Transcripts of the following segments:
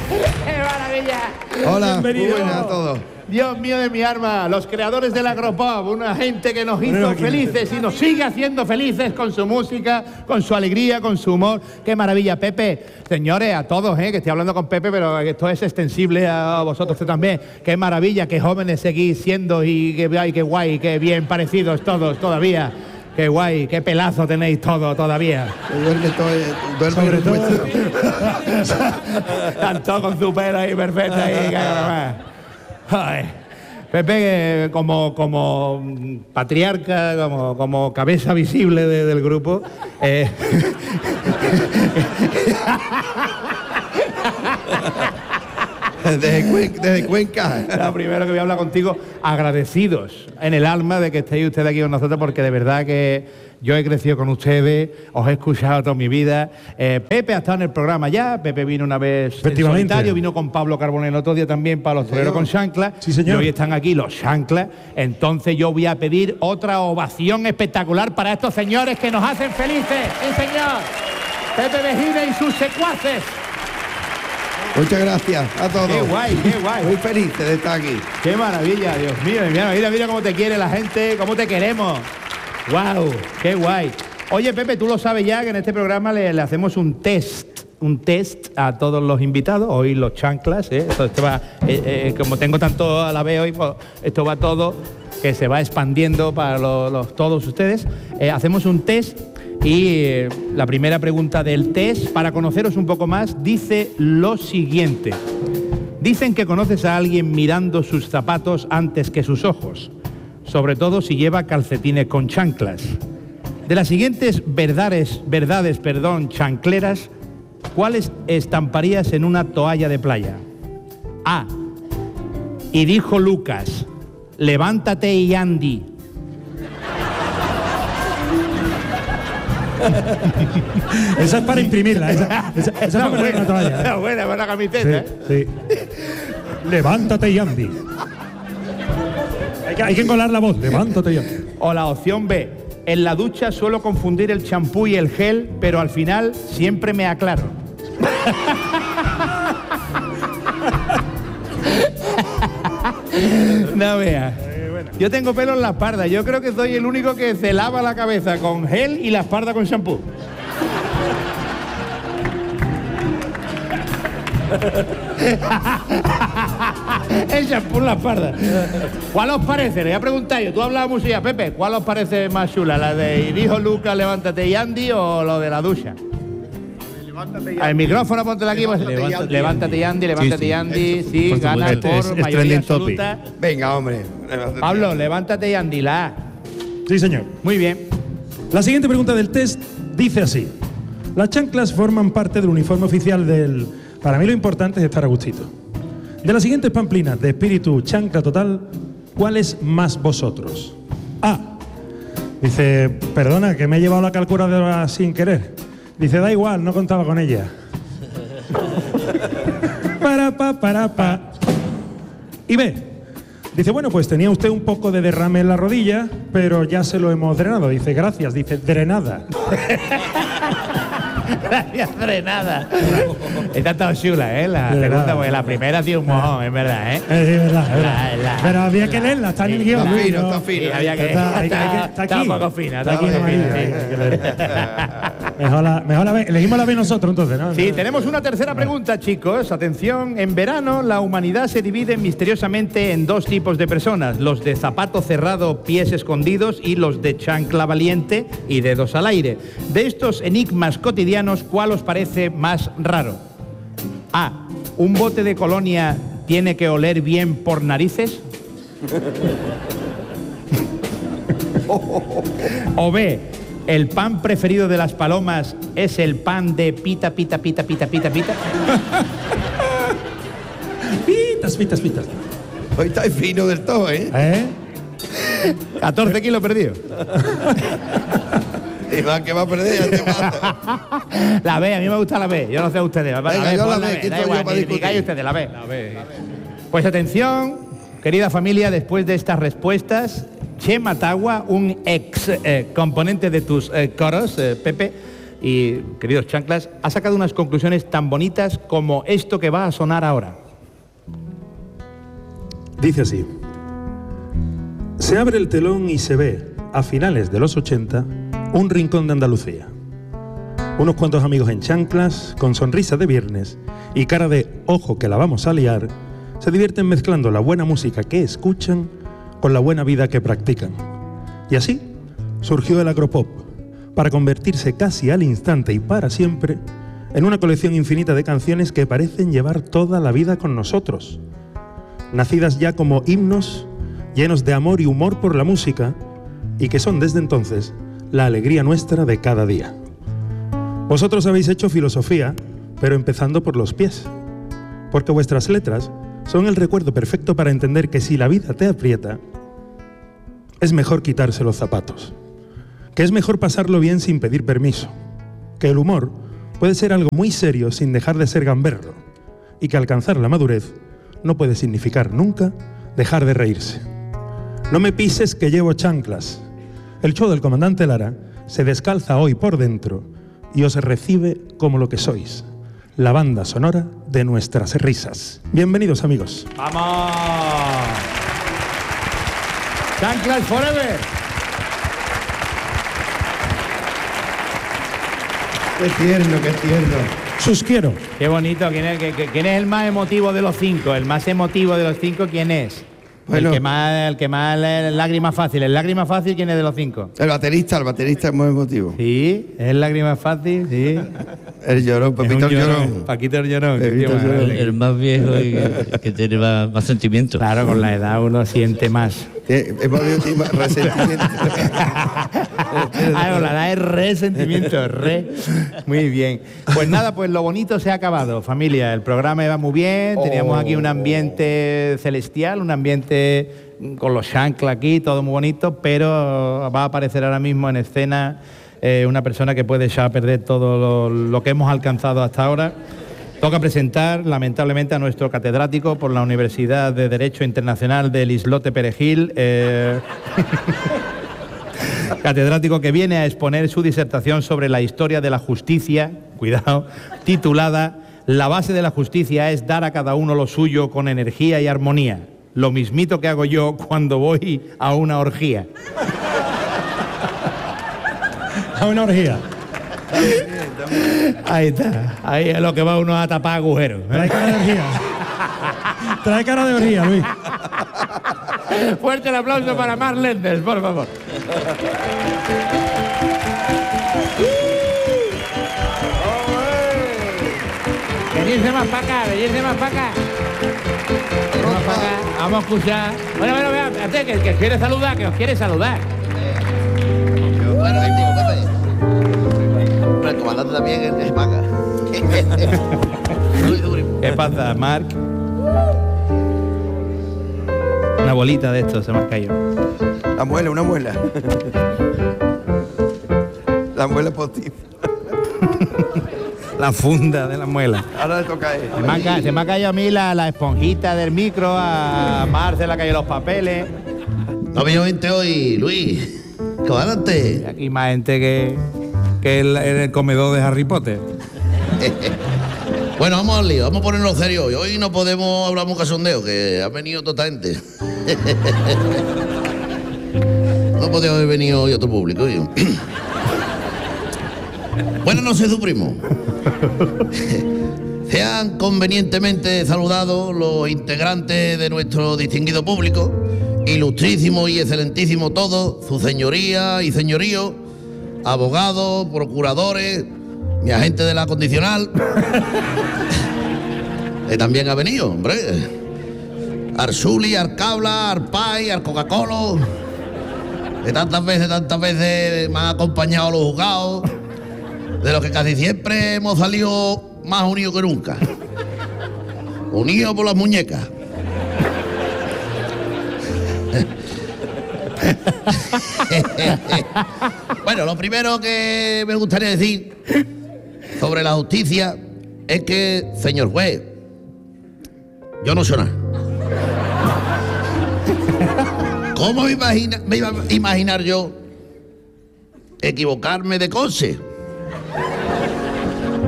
¡Qué maravilla! Hola, Bienvenido. buenas a todos. Dios mío de mi alma, los creadores del agropop, una gente que nos hizo felices y nos sigue haciendo felices con su música, con su alegría, con su humor. ¡Qué maravilla, Pepe! Señores, a todos, que estoy hablando con Pepe, pero esto es extensible a vosotros también. ¡Qué maravilla, qué jóvenes seguís siendo y qué guay, qué bien parecidos todos todavía! ¡Qué guay, qué pelazo tenéis todo todavía! Duerme todo. Están todos con su pelo ahí perfecto ahí. Ay, Pepe, como patriarca, como cabeza visible del grupo, desde Cuenca. Lo primero que voy a hablar contigo, agradecidos en el alma de que estéis ustedes aquí con nosotros, porque de verdad que yo he crecido con ustedes, os he escuchado toda mi vida. Pepe ha estado en el programa ya, Pepe vino una vez en solitario, vino con Pablo Carbonell otro día también para los toreros con chancla. Sí, señor. Y hoy están aquí los chanclas. Entonces yo voy a pedir otra ovación espectacular para estos señores que nos hacen felices. ¡Sí, señor! Pepe Mejide y sus secuaces. Muchas gracias a todos. ¡Qué guay, qué guay! Muy feliz de estar aquí. ¡Qué maravilla, Dios mío! Mira cómo te quiere la gente, cómo te queremos. ¡Guau! ¡Qué guay! Oye, Pepe, tú lo sabes ya que en este programa le hacemos un test a todos los invitados. Hoy los chanclas, esto va, como tengo tanto a la vez hoy, pues, esto va todo, que se va expandiendo para todos ustedes. Hacemos un test y la primera pregunta del test, para conoceros un poco más, dice lo siguiente. Dicen que conoces a alguien mirando sus zapatos antes que sus ojos, sobre todo si lleva calcetines con chanclas. De las siguientes verdades, chancleras, ¿cuáles estamparías en una toalla de playa? A. Y dijo Lucas, levántate y Andy. Esa es para imprimirla, esa es para poner una toalla. Buena camiseta. Sí. Levántate y Andy. Hay que engolar la voz. Levántate y Andy. O la opción B. En la ducha suelo confundir el champú y el gel, pero al final siempre me aclaro. No veas. Yo tengo pelo en la espalda. Yo creo que soy el único que se lava la cabeza con gel y la espalda con champú. El champú en la espalda. ¿Cuál os parece? Le voy a preguntar yo. Tú hablabas música, Pepe. ¿Cuál os parece más chula? ¿La de y dijo Lucas, levántate y Andy, o lo de la ducha? Al micrófono, póntela aquí. Levántate y Andy, levántate y Andy. Sí, ganas por mayoría absoluta. Venga, hombre. Pablo, levántate y Andy, la A. Sí, señor. Muy bien. La siguiente pregunta del test dice así. Las chanclas forman parte del uniforme oficial del... Para mí lo importante es estar a gustito. De las siguientes pamplinas de espíritu chancla total, ¿cuál es más vosotros? A. Dice, perdona, que me he llevado la calculadora sin querer. Dice, da igual, no contaba con ella. Para. Y B. Dice, bueno, pues tenía usted un poco de derrame en la rodilla, pero ya se lo hemos drenado. Dice, gracias. Dice, drenada. Gracias, drenada. Está todo chula, la segunda, porque la primera tiene un mojón, es verdad, Sí, verdad. Pero había que leerla, está en el guión. Está fino. Sí, había que está un poco fina, está un poco fina. Mejor elegimos la B nosotros, entonces, ¿no? Sí, tenemos una tercera pregunta, chicos. Atención, en verano la humanidad se divide misteriosamente en dos tipos de personas: los de zapato cerrado, pies escondidos, y los de chancla valiente y dedos al aire. De estos enigmas cotidianos, ¿cuál os parece más raro? A. ¿Un bote de colonia tiene que oler bien por narices? O B. ¿El pan preferido de las palomas es el pan de pita? Pitas. Hoy está fino del todo, 14 kilos perdidos. Y más que va a perder, ya te mato. La B, a mí me gusta la B. Yo no sé ustedes. Venga, yo la B, ¿quién da soy igual, yo para ni discutir? digáis ustedes, la B. Pues atención, querida familia, después de estas respuestas, Chema Tagua, un ex componente de tus coros, Pepe, Y, queridos chanclas, ha sacado unas conclusiones tan bonitas como esto que va a sonar ahora. Dice así: se abre el telón y se ve, a finales de los 80, un rincón de Andalucía. Unos cuantos amigos en chanclas, con sonrisa de viernes y cara de ojo que la vamos a liar, se divierten mezclando la buena música que escuchan con la buena vida que practican. Y así surgió el agropop, para convertirse casi al instante y para siempre en una colección infinita de canciones que parecen llevar toda la vida con nosotros, nacidas ya como himnos llenos de amor y humor por la música, y que son desde entonces la alegría nuestra de cada día. Vosotros habéis hecho filosofía, pero empezando por los pies, porque vuestras letras son el recuerdo perfecto para entender que si la vida te aprieta, es mejor quitarse los zapatos, que es mejor pasarlo bien sin pedir permiso, que el humor puede ser algo muy serio sin dejar de ser gamberro, y que alcanzar la madurez no puede significar nunca dejar de reírse. No me pises que llevo chanclas. El show del comandante Lara se descalza hoy por dentro y os recibe como lo que sois, la banda sonora de nuestras risas. Bienvenidos, amigos. ¡Vamos! ¡Chanclas forever! Qué tierno, qué tierno. Sus quiero. Qué bonito. ¿Quién es el más emotivo de los 5? El más emotivo de los 5, ¿quién es? Bueno. El que más lágrima fácil. ¿El lágrima fácil quién es de los 5? El baterista es muy emotivo. Sí, es lágrima fácil, sí. El llorón, Paquito el llorón. Paquito el llorón. Paquito el llorón. El más viejo y que tiene más sentimiento. Claro, con la edad uno siente más. Hemos visto más resentimiento. Con la edad es resentimiento, Muy bien. Pues nada, pues lo bonito se ha acabado, familia. El programa iba muy bien, teníamos aquí un ambiente celestial, un ambiente con los chanclas aquí, todo muy bonito, pero va a aparecer ahora mismo en escena una persona que puede echar a perder todo lo que hemos alcanzado hasta ahora. Toca presentar, lamentablemente, a nuestro catedrático por la Universidad de Derecho Internacional del Islote Perejil, catedrático que viene a exponer su disertación sobre la historia de la justicia, cuidado, titulada «La base de la justicia es dar a cada uno lo suyo con energía y armonía, lo mismito que hago yo cuando voy a una orgía». A una orgía. Ahí está, ahí es lo que va uno a tapar agujeros. Trae cara de orgía. Trae cara de orgía, Luis. Fuerte el aplauso para Marc Lenders, por favor. Venirse más para acá, venirse más para acá. Más para acá. Vamos a escuchar. Bueno, espérate, que quiere saludar, que os quiere saludar. El comandante también es paga. ¿Qué pasa, Marc? Una bolita de esto se me ha caído. Una muela. La muela postiza. La funda de la muela. Ahora le toca a él. Se me ha caído a mí la esponjita del micro, a Mar se le han caído los papeles. No vino gente hoy, Luis. Comandante. Aquí más gente que en el comedor de Harry Potter. Bueno, vamos al lío, vamos a ponernos serio hoy. Hoy no podemos hablar muy casondeo, que ha venido toda gente. No podía haber venido hoy otro público. Buenas noches, su primo. Sean convenientemente saludados los integrantes de nuestro distinguido público, ilustrísimo y excelentísimo todos, su señoría y señorío, abogados, procuradores, mi agente de la condicional, que también ha venido, hombre. Arsuli, Arcabla, Arpay, Arcoca-Colo, que tantas veces me han acompañado a los juzgados, de los que casi siempre hemos salido más unidos que nunca. Unidos por las muñecas. Bueno, lo primero que me gustaría decir sobre la justicia es que, señor juez, yo no sé nada. ¿Cómo me iba a imaginar yo equivocarme de coche?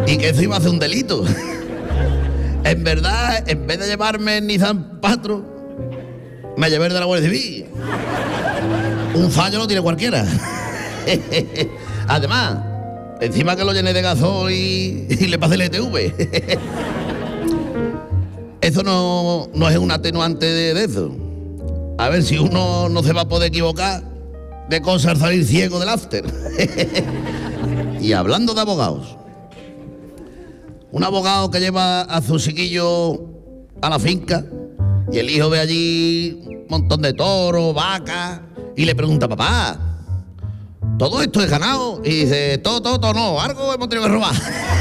y que eso iba a ser un delito. En verdad, en vez de llevarme el Nissan Patro, me llevé el de la Guardia Civil. Un fallo lo tiene cualquiera. Además, encima que lo llené de gasol y le pasé el ETV. Eso no es un atenuante de eso. A ver si uno no se va a poder equivocar de cosas al salir ciego del after. Y hablando de abogados, un abogado que lleva a su chiquillo a la finca y el hijo ve allí un montón de toros, vacas, y le pregunta: papá, ¿todo esto es ganado? Y dice: todo, no, algo hemos tenido que robar.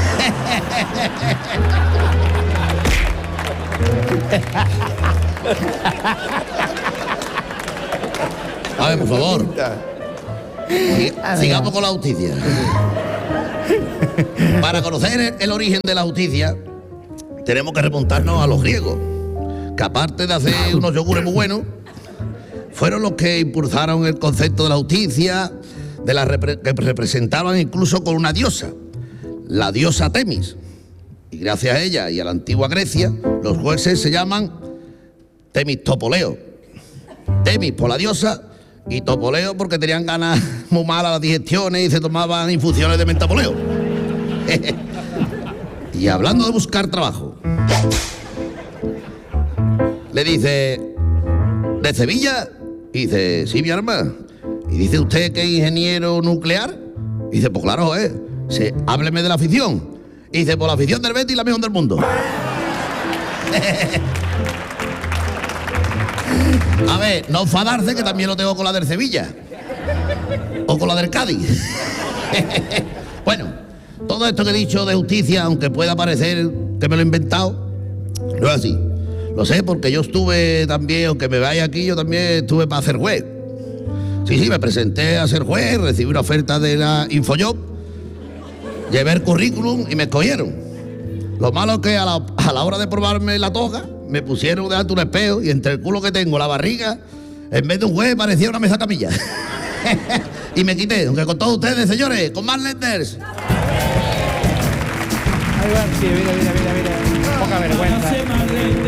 A ver, por favor, sigamos con la justicia. Para conocer el origen de la justicia, tenemos que remontarnos a los griegos, que aparte de hacer unos yogures muy buenos, fueron los que impulsaron el concepto de la justicia, que representaban incluso con una diosa, la diosa Temis. Y gracias a ella y a la antigua Grecia, los jueces se llaman Temistopoleo. Temis por la diosa y Topoleo porque tenían ganas muy malas las digestiones y se tomaban infusiones de mentapoleo. Y hablando de buscar trabajo, le dice: ¿de Sevilla? Y dice: sí, mi arma. Y dice: ¿usted que es ingeniero nuclear? Y dice: pues claro, dice: hábleme de la afición. Y dice: pues la afición del Betis, la mejor del mundo. A ver, no enfadarse, que también lo tengo con la del Sevilla. O con la del Cádiz. Bueno, todo esto que he dicho de justicia, aunque pueda parecer que me lo he inventado, no es así. Lo sé porque yo estuve también, aunque me vaya aquí, yo también estuve para ser juez. Sí, me presenté a ser juez, recibí una oferta de la Infojob, llevé el currículum y me escogieron. Lo malo es que a la hora de probarme la toga, me pusieron delante un espejo y entre el culo que tengo, la barriga, en vez de un juez parecía una mesa camilla. Y me quité, aunque con todos ustedes, señores, con más Lenders. Ahí va, sí, mira. Poca vergüenza.